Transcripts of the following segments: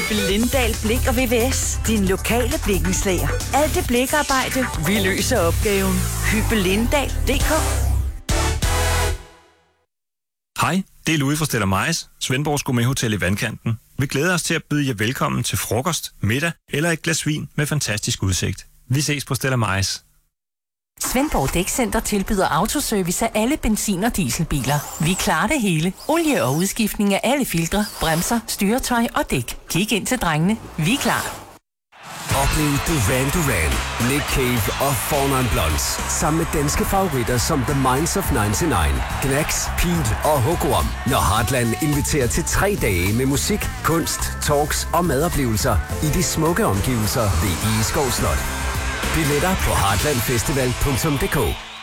Hyppel Lindahl Blik og VVS. Din lokale blikkenslager. Alt det blikarbejde, vi løser opgaven. Hyppel Lindahl.dk. Hej, det er Louis fra Stella Majs, Svendborgs Gourmet-hotel i Vandkanten. Vi glæder os til at byde jer velkommen til frokost, middag eller et glas vin med fantastisk udsigt. Vi ses på Stella Majs. Svendborg Dækcenter tilbyder autoservice af alle benzin- og dieselbiler. Vi klarer det hele. Olie og udskiftning af alle filtre, bremser, styretøj og dæk. Kig ind til drengene. Vi er klar. Oplev Duran, Nick Cave og Four Blondes sammen med danske favoritter som The Minds of 99, Gnax, Pete og Hugoam, når Heartland inviterer til 3 dage med musik, kunst, talks og madoplevelser i de smukke omgivelser ved Egeskov Slot. Billetter på heartlandfestival.dk.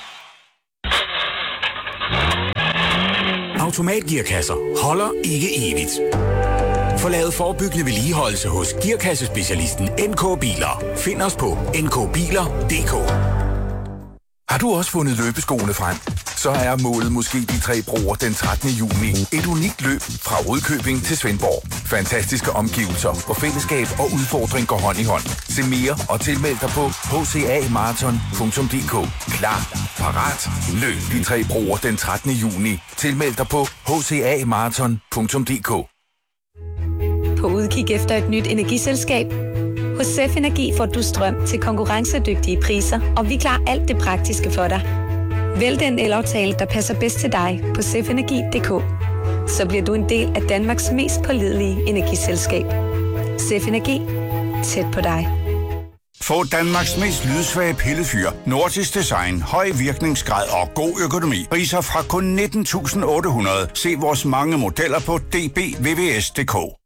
Automatgearkasser holder ikke evigt. Få lavet forebyggende vedligeholdelse hos gearkassespecialisten NK Biler. Find os på nkbiler.dk. Har du også fundet løbeskoene frem? Så er målet måske de 3 broer den 13. juni. Et unikt løb fra Rudkøbing til Svendborg. Fantastiske omgivelser, hvor fællesskab og udfordring går hånd i hånd. Se mere og tilmeld dig på hcamarathon.dk. Klar, parat, løb de 3 broer den 13. juni. Tilmeld dig på hcamarathon.dk. På udkig efter et nyt energiselskab? Hos Sef Energi får du strøm til konkurrencedygtige priser, og vi klarer alt det praktiske for dig. Vælg den elaftale, der passer bedst til dig på sefenergi.dk. Så bliver du en del af Danmarks mest pålidelige energiselskab. Sef Energi. Tæt på dig. Få Danmarks mest lydsvage pillefyr, nordisk design, høj virkningsgrad og god økonomi. Priser fra kun 19.800. Se vores mange modeller på dbvvs.dk.